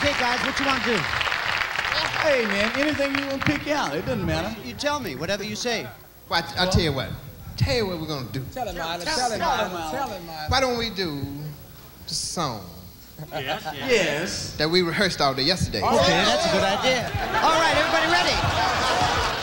Okay, guys, what you want to do? Hey, man, anything you want to pick out, it doesn't matter. You tell me, whatever you say. Well, I'll tell you what. Tell you what we're gonna do. Tell him, Marlon. Tell him, Marlon. Why don't we do the song Yes. that we rehearsed all day yesterday? Okay, that's a good idea. All right, everybody ready?